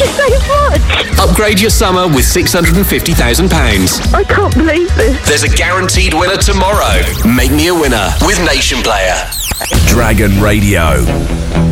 you so much. Upgrade your summer with £650,000. I can't believe this. There's a guaranteed winner tomorrow. Make me a winner with Nation Player. Dragon Radio.